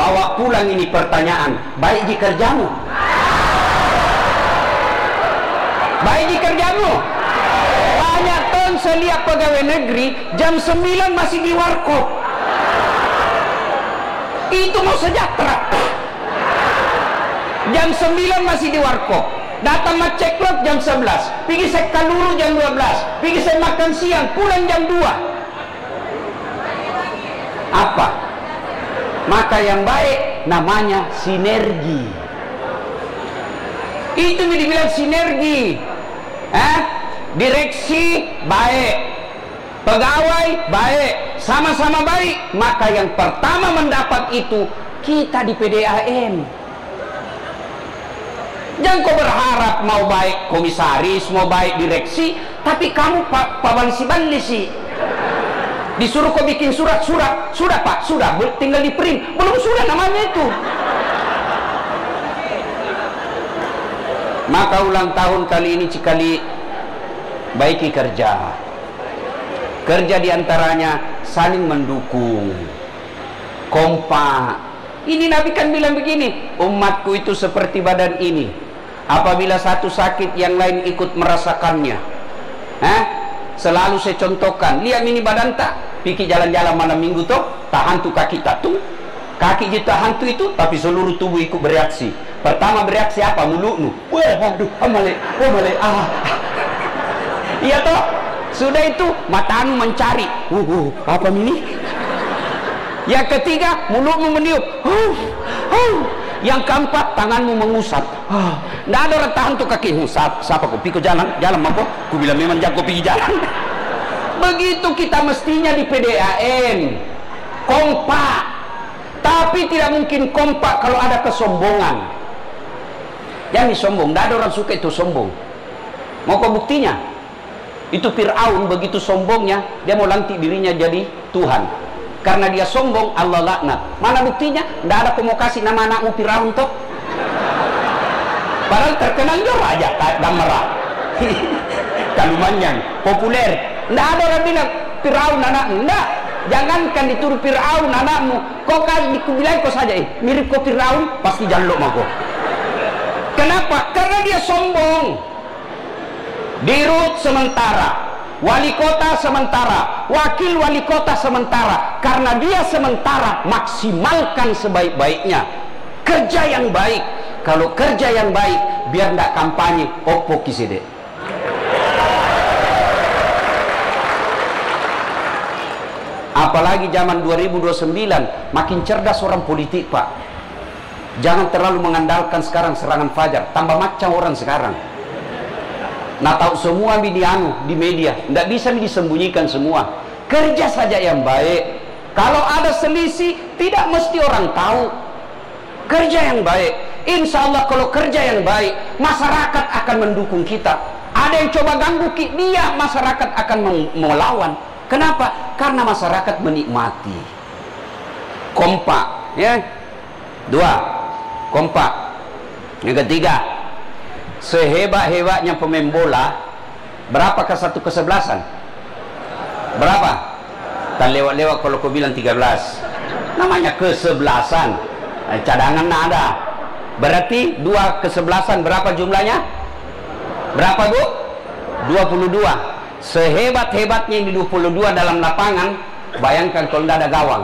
bawa pulang ini pertanyaan, baik di kerjamu? Baik di kerjamu? Banyak ton saya lihat pegawai negeri jam 9 masih di warkop. Itu mau sejahtera. Jam 9 masih di warkop. Datang macet klub jam 11, pergi saya kaluru jam 12, pergi saya makan siang, pulang jam 2. Apa? Maka yang baik namanya sinergi. Itu yang dibilang sinergi. Direksi baik, pegawai baik, sama-sama baik. Maka yang pertama mendapat itu kita di PDAM. Jangan kau berharap mau baik komisaris, mau baik direksi, tapi kamu Pak Bansi disuruh kau bikin surat, sudah Pak, sudah, tinggal di print, belum sudah namanya itu. Maka ulang tahun kali ini Cikali baiki kerja diantaranya saling mendukung, kompak. Ini Nabi kan bilang begini, umatku itu seperti badan ini. Apabila satu sakit, yang lain ikut merasakannya. Selalu saya contohkan, lihat ini badan tak, pikir jalan-jalan malam minggu tuh, tahan tuh kaki tatung, kaki kita hantu itu, tapi seluruh tubuh ikut bereaksi. Pertama bereaksi apa? Mulutmu. Waduh, amale. Iya toh? Sudah itu matamu mencari. Apa ini? Yang ketiga, mulutmu meniup. Yang keempat, tanganmu mengusap. Nggak ada orang tahan tuh kaki. Siapa kau? Pikir jalan apa? Ku bilang memang jago pergi jalan. Begitu kita mestinya di PDAM, kompak. Tapi tidak mungkin kompak kalau ada kesombongan. Jangan sombong. Nggak ada orang suka itu sombong. Mau kau buktinya? Itu Fir'aun begitu sombongnya, dia mau lantik dirinya jadi Tuhan. Karena dia sombong, Allah laknat. Mana buktinya? Tidak ada kau mau kasih nama anakmu Fir'aun toh. Padahal terkenal dia raja dan merah. Kalumanyan, populer. Tidak ada orang bilang Fir'aun anakmu. Tidak. Jangankan dituruh Fir'aun anakmu. Kau kan dikubilang kau saja, mirip kau Fir'aun, pasti jaluk mako. Kenapa? Karena dia sombong. Dirut sementara, wali kota sementara, wakil wali kota sementara. Karena dia sementara, maksimalkan sebaik-baiknya. Kerja yang baik. Kalau kerja yang baik, biar tidak kampanye, opo kiside. Apalagi zaman 2029, makin cerdas orang politik Pak. Jangan terlalu mengandalkan sekarang serangan fajar, tambah macam orang sekarang. Nah tahu semua di media, tidak bisa disembunyikan semua. Kerja saja yang baik. Kalau ada selisih, tidak mesti orang tahu. Kerja yang baik. Insya Allah kalau kerja yang baik, masyarakat akan mendukung kita. Ada yang coba ganggu dia, masyarakat akan melawan. Kenapa? Karena masyarakat menikmati. Kompak, ya. 2, kompak. Yang ketiga, sehebat-hebatnya pemain bola, berapakah satu kesebelasan? Berapa? Tak lewat-lewat kalau kau bilang 13. Namanya kesebelasan. Cadangan tak ada. Berarti 2 kesebelasan berapa jumlahnya? Berapa Bu? 22. Sehebat-hebatnya ini 22 dalam lapangan, bayangkan kalau tidak ada gawang.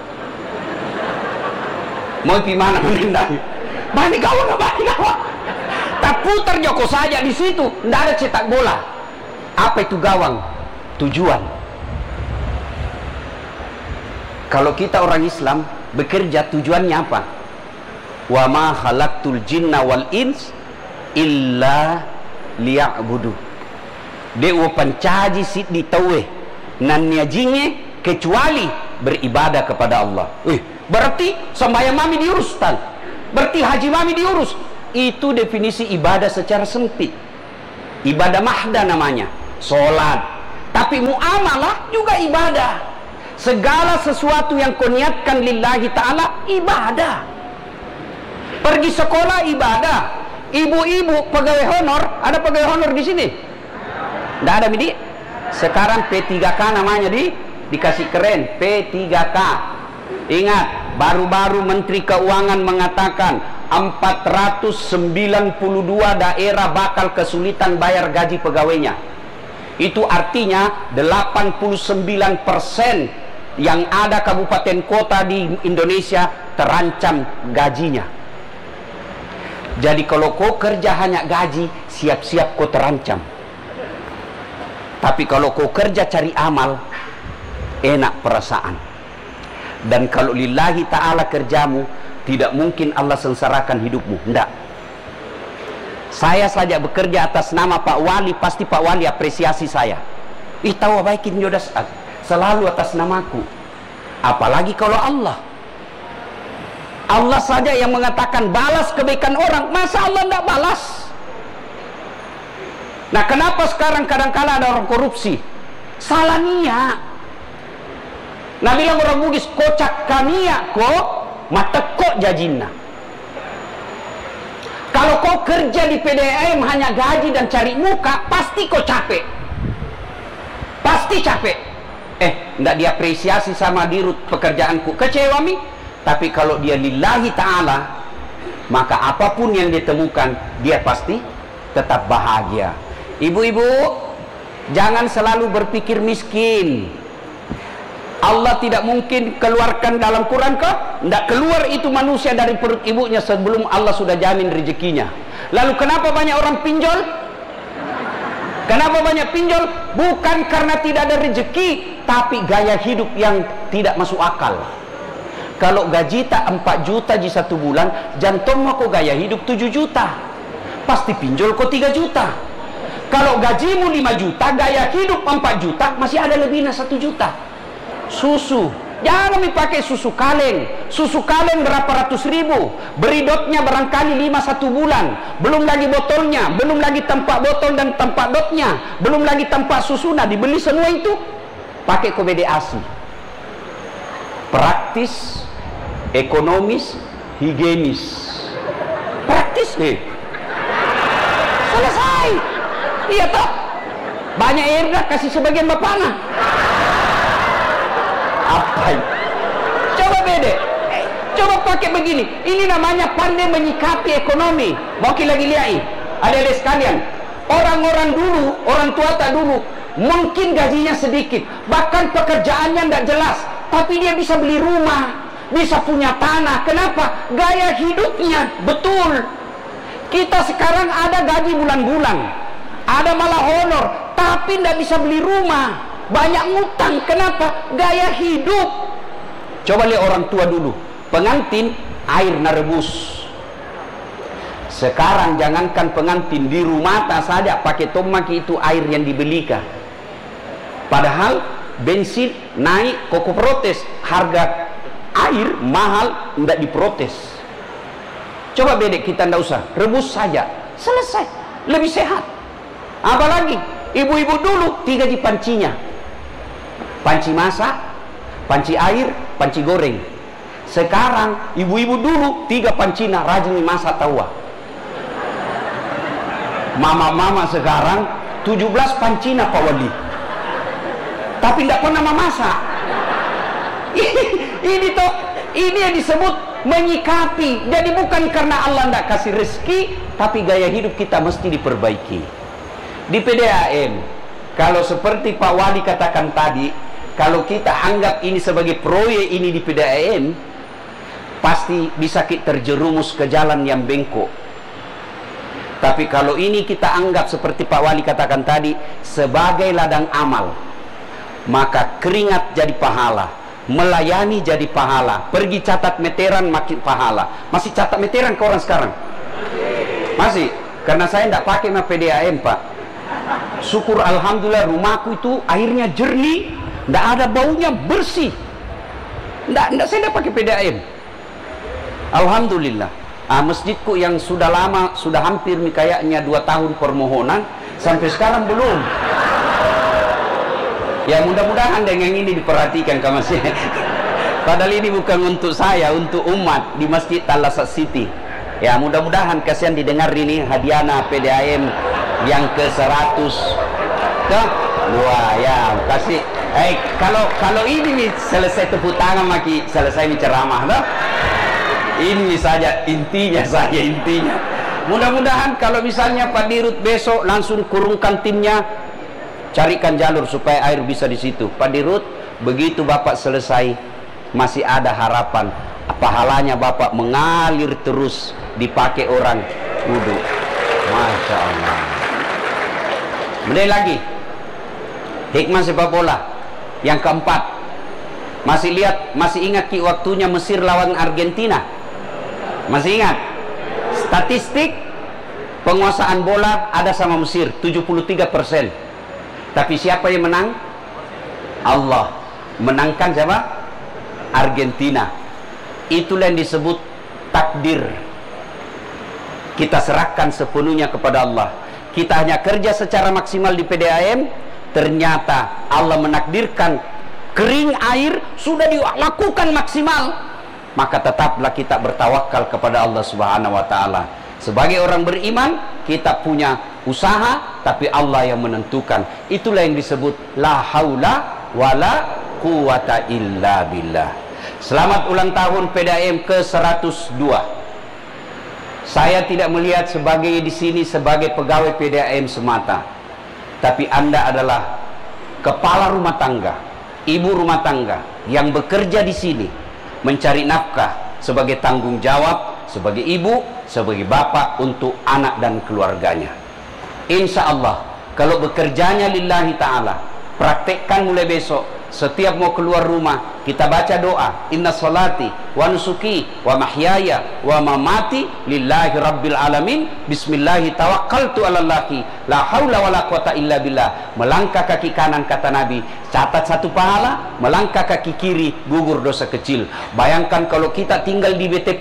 Mau pergi mana menendang? Banyak gawang, banyak gawang. Tak putar Joko saja di situ, tidak ada cetak bola. Apa itu gawang? Tujuan. Kalau kita orang Islam bekerja, tujuannya apa? Wa ma khalaqtul jinna wal ins illa liya'budu. Dewa pancaji sit di tawe nan niajinge kecuali beribadah kepada Allah. Berarti sembahyang mami diurus tan. Berarti haji mami diurus. Itu definisi ibadah secara sempit. Ibadah mahda namanya, sholat. Tapi muamalah juga ibadah. Segala sesuatu yang kau niatkan lillahi ta'ala, ibadah. Pergi sekolah, ibadah. Ibu-ibu pegawai honor, ada pegawai honor di sini? Tidak ada Midi. Sekarang P3K namanya dikasih keren, P3K. Ingat, baru-baru Menteri Keuangan mengatakan 492 daerah bakal kesulitan bayar gaji pegawainya. Itu artinya 89% yang ada kabupaten kota di Indonesia terancam gajinya. Jadi kalau kau kerja hanya gaji, siap-siap kau terancam. Tapi kalau kau kerja cari amal, enak perasaan. Dan kalau lillahi ta'ala kerjamu, tidak mungkin Allah sengsarakan hidupmu. Tidak. Saya saja bekerja atas nama Pak Wali, pasti Pak Wali apresiasi saya. Ih, tahu baikin jodas selalu atas namaku. Apalagi kalau Allah. Allah saja yang mengatakan balas kebaikan orang, masa Allah tidak balas? Nah, kenapa sekarang kadang-kala ada orang korupsi? Salah niat. Nah, bilang orang Bugis, kocak kania kok, mata kok jajinna. Kalau kau kerja di PDAM hanya gaji dan cari muka, pasti kau capek. Pasti capek. Tidak diapresiasi sama dirut pekerjaanku, kecewa mi. Tapi kalau dia lillahi ta'ala, maka apapun yang ditemukan, dia pasti tetap bahagia. Ibu-ibu, jangan selalu berpikir miskin. Allah tidak mungkin keluarkan dalam Quran kok? Tidak keluar itu manusia dari perut ibunya sebelum Allah sudah jamin rezekinya. Lalu kenapa banyak orang pinjol? Kenapa banyak pinjol? Bukan karena tidak ada rezeki, tapi gaya hidup yang tidak masuk akal. Kalau gaji tak 4 juta di 1 bulan, jantung kok gaya hidup 7 juta. Pasti pinjol kok 3 juta. Kalau gajimu 5 juta, gaya hidup 4 juta, masih ada lebihnya 1 juta. Susu, jangan dipakai susu kaleng. Susu kaleng berapa ratus ribu, beri dotnya barangkali 5 1 bulan, belum lagi botolnya, belum lagi tempat botol dan tempat dotnya, belum lagi tempat susuna, dibeli semua itu. Pakai KBD ASI. Praktis, ekonomis, higienis. Praktis nih. Selesai. Iya toh. Banyak airnya kasih sebagian bapaknya. Apa ini? Coba beda. Coba pakai begini. Ini namanya pandai menyikapi ekonomi. Mungkin lagi lihat. Adik-adik sekalian, orang-orang dulu, orang tua tak dulu, mungkin gajinya sedikit, bahkan pekerjaannya tidak jelas, tapi dia bisa beli rumah, bisa punya tanah. Kenapa? Gaya hidupnya betul. Kita sekarang ada gaji bulan-bulan, ada malah honor, tapi tidak bisa beli rumah, banyak ngutang. Kenapa? Gaya hidup. Coba lihat orang tua dulu, pengantin air narebus. Sekarang jangankan pengantin, di rumah tak saja pakai tomaki itu air yang dibelikan. Padahal bensin naik, kok protes, harga air mahal, tidak diprotes. Coba bedek kita tidak usah, rebus saja, selesai, lebih sehat. Apalagi ibu-ibu dulu 3 di pancinya, panci masak, panci air, panci goreng. Sekarang ibu-ibu dulu 3 pancina, rajin masak tawa. Mama-mama sekarang 17 pancina Pak Wali, tapi tidak pernah memasak. Ini toh, ini yang disebut menyikapi. Jadi bukan karena Allah tidak kasih rezeki, tapi gaya hidup kita mesti diperbaiki. Di PDAM, kalau seperti Pak Wali katakan tadi, kalau kita anggap ini sebagai proyek ini di PDAM, pasti bisa kita terjerumus ke jalan yang bengkok. Tapi kalau ini kita anggap seperti Pak Wali katakan tadi, sebagai ladang amal, maka keringat jadi pahala, melayani jadi pahala, pergi catat meteran makin pahala. Masih catat meteran ke orang sekarang? Masih? Karena saya tidak pakai PDAM Pak. Syukur alhamdulillah, rumahku itu airnya jernih, tidak ada baunya, bersih. Tidak, saya tidak pakai PDAM. Alhamdulillah. Masjidku yang sudah lama, sudah hampir kayaknya 2 tahun permohonan, sampai sekarang belum. Ya mudah-mudahan dengan ini diperhatikan Kak Mas. Padahal ini bukan untuk saya, untuk umat di Masjid Al-Asad City. Ya mudah-mudahan kasihan didengar ini hadiana PDAM yang ke-100. Wah ya, kasih Kalau ini selesai tepuk tangan maki selesai ceramah loh. Ini saja intinya saja intinya. Mudah-mudahan kalau misalnya Pak Dirut besok langsung kurungkan timnya, carikan jalur supaya air bisa di situ. Pak Dirut, begitu Bapak selesai masih ada harapan. Pahalanya Bapak mengalir terus dipakai orang wudhu. Masya Allah. Kemudian lagi hikmah sepak bola yang keempat. Masih ingat ki waktunya Mesir lawan Argentina? Masih ingat? Statistik penguasaan bola ada sama Mesir 73%. Tapi siapa yang menang? Allah. Menangkan siapa? Argentina. Itulah yang disebut takdir. Kita serahkan sepenuhnya kepada Allah. Kita hanya kerja secara maksimal di PDAM, ternyata Allah menakdirkan kering air sudah dilakukan maksimal. Maka tetaplah kita bertawakal kepada Allah Subhanahu wa taala. Sebagai orang beriman, kita punya usaha, tapi Allah yang menentukan. Itulah yang disebut la haula wala quwata illa billah. Selamat ulang tahun PDAM ke-102. Saya tidak melihat di sini sebagai pegawai PDAM semata, tapi Anda adalah kepala rumah tangga, ibu rumah tangga yang bekerja di sini, mencari nafkah sebagai tanggung jawab, sebagai ibu, sebagai bapak untuk anak dan keluarganya. Insya Allah, kalau bekerjanya lillahi ta'ala, praktekkan mulai besok. Setiap mau keluar rumah, kita baca doa, inna salati wa nusuki wa mahyaya wa mamati lillahi rabbil alamin, bismillahi tawakkaltu ala Allahi la haula wa la quwata illa billah. Melangkah kaki kanan, kata Nabi, catat 1 pahala. Melangkah kaki kiri, gugur dosa kecil. Bayangkan kalau kita tinggal di BTP,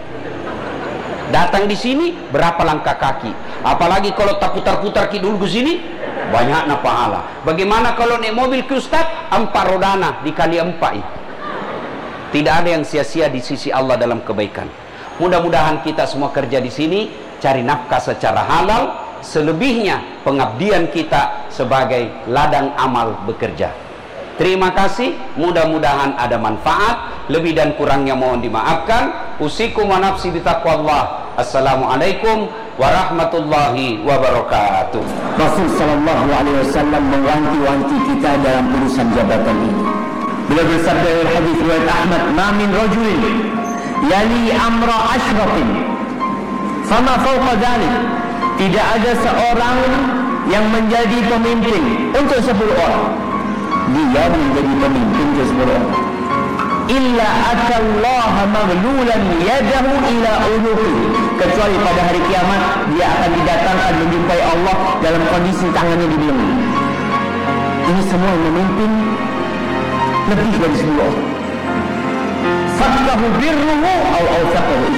datang di sini berapa langkah kaki. Apalagi kalau tak putar-putar dulu ke sini, banyaknya pahala. Bagaimana kalau naik mobil ke Ustaz, 4 rodana dikali 4 itu. Tidak ada yang sia-sia di sisi Allah dalam kebaikan. Mudah-mudahan kita semua kerja di sini cari nafkah secara halal. Selebihnya pengabdian kita sebagai ladang amal bekerja. Terima kasih. Mudah-mudahan ada manfaat. Lebih dan kurangnya mohon dimaafkan. Usikum wa nafsi bitaqwallah. Assalamualaikum warahmatullahi wabarakatuh. Rasul sallallahu alaihi wasallam mewanti-wanti kita dalam urusan jabatan ini. Beliau bersabda dalam hadis riwayat Ahmad, "Ma min rajulin yali amra ashrafin fama fawqa dzalik." Tidak ada seorang yang menjadi pemimpin untuk 10 orang. Dia menjadi pemimpin untuk 10 orang. Illa atallaha maghlulan yadahu ila unuqi, kecuali pada hari kiamat dia akan didatangkan menjumpai Allah dalam kondisi tangannya dibelenggu. Ini semua yang memimpin lebih dari 10 orang. Faqahu birruhu aw awsaqahu